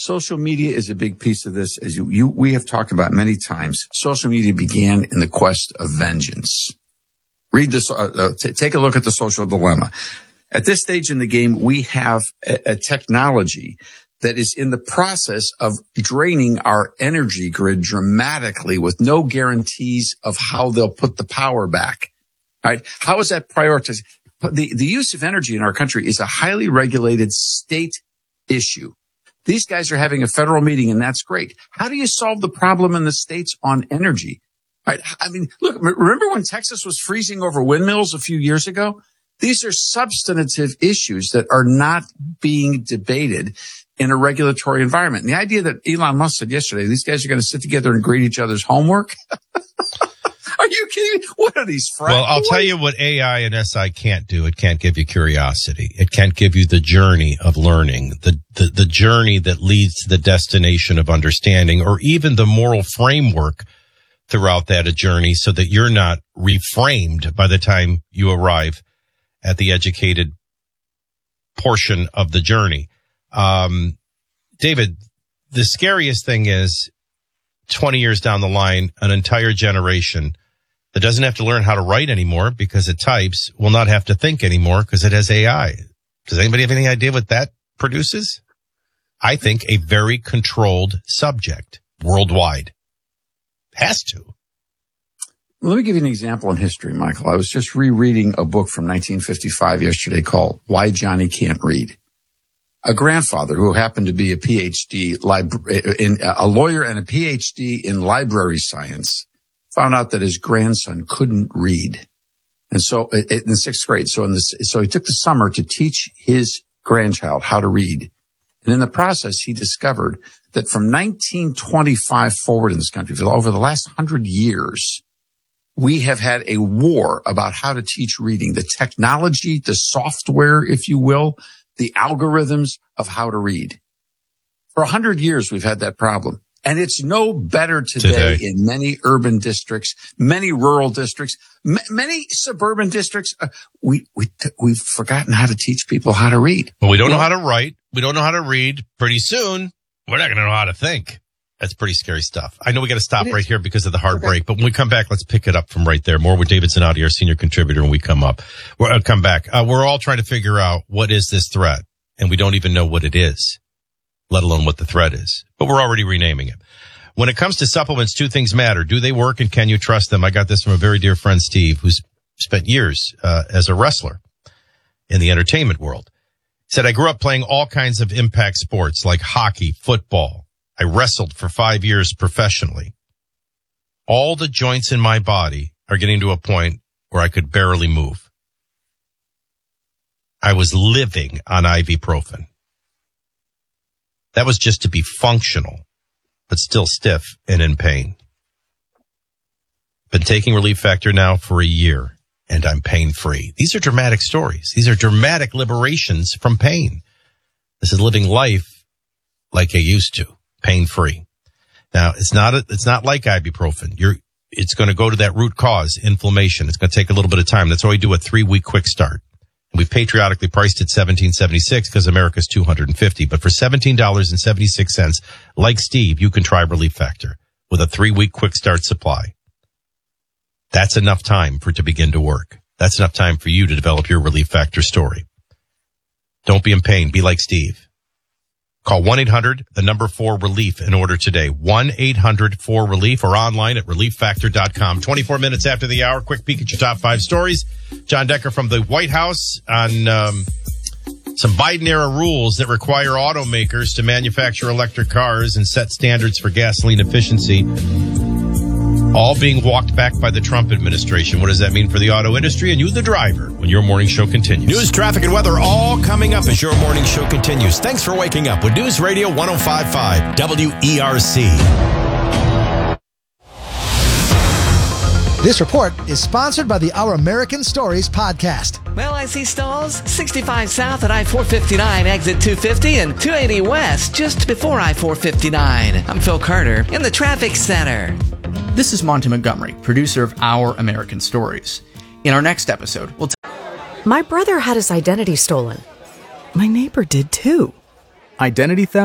social media is a big piece of this. As we have talked about many times, social media began in the quest of vengeance. Read this, take a look at the social dilemma. At this stage in the game, we have a technology that is in the process of draining our energy grid dramatically with no guarantees of how they'll put the power back. All right. How is that prioritized? The use of energy in our country is a highly regulated state issue. These guys are having a federal meeting, and that's great. How do you solve the problem in the states on energy? Right? I mean, look, remember when Texas was freezing over windmills a few years ago? These are substantive issues that are not being debated in a regulatory environment. And the idea that Elon Musk said yesterday, these guys are going to sit together and grade each other's homework. Are you kidding me? What are these friends? Well, I'll tell you what AI and SI can't do. It can't give you curiosity. It can't give you the journey of learning, the journey that leads to the destination of understanding, or even the moral framework throughout that journey, so that you're not reframed by the time you arrive at the educated portion of the journey. David, the scariest thing is 20 years down the line, an entire generation that doesn't have to learn how to write anymore because it types will not have to think anymore because it has AI. Does anybody have any idea what that produces? I think a very controlled subject worldwide. Has to. Let me give you an example in history, Michael. I was just rereading a book from 1955 yesterday called Why Johnny Can't Read. A grandfather who happened to be a PhD, a lawyer and a PhD in library science, found out that his grandson couldn't read. And so in sixth grade, so he took the summer to teach his grandchild how to read. And in the process, he discovered that from 1925 forward in this country, for over the last 100 years, we have had a war about how to teach reading, the technology, the software, if you will, the algorithms of how to read. For 100 years, we've had that problem. And it's no better today in many urban districts, many rural districts, many suburban districts. We've forgotten how to teach people how to read. Well, we don't know how to write. We don't know how to read. Pretty soon, we're not going to know how to think. That's pretty scary stuff. I know we got to stop right here because of the hard break, but when we come back, let's pick it up from right there. More with David Zanotti, our senior contributor, when we come back. We're all trying to figure out what is this threat, and we don't even know what it is, let alone what the threat is. But we're already renaming it. When it comes to supplements, two things matter. Do they work, and can you trust them? I got this from a very dear friend, Steve, who's spent years as a wrestler in the entertainment world. He said, I grew up playing all kinds of impact sports like hockey, football. I wrestled for 5 years professionally. All the joints in my body are getting to a point where I could barely move. I was living on ibuprofen. That was just to be functional, but still stiff and in pain. Been taking Relief Factor now for a year, and I'm pain-free. These are dramatic stories. These are dramatic liberations from pain. This is living life like I used to. Pain-free. Now, it's not like ibuprofen. It's going to go to that root cause, inflammation. It's going to take a little bit of time. That's why we do a 3-week quick start. And we've patriotically priced it $17.76 because America's $250. But for $17.76, like Steve, you can try Relief Factor with a 3-week quick start supply. That's enough time for it to begin to work. That's enough time for you to develop your Relief Factor story. Don't be in pain. Be like Steve. Call 1-800-4-RELIEF in order today. 1-800-4-RELIEF or online at relieffactor.com. 24 minutes after the hour, quick peek at your top 5 stories. John Decker from the White House on some Biden-era rules that require automakers to manufacture electric cars and set standards for gasoline efficiency. All being walked back by the Trump administration. What does that mean for the auto industry and you, the driver, when your morning show continues? News, traffic, and weather all coming up as your morning show continues. Thanks for waking up with News Radio 105.5 WERC. This report is sponsored by the Our American Stories podcast. Well, I see stalls 65 south at I-459, exit 250, and 280 west just before I-459. I'm Phil Carter in the traffic center. This is Monty Montgomery, producer of Our American Stories. In our next episode, we'll My brother had his identity stolen. My neighbor did too. Identity theft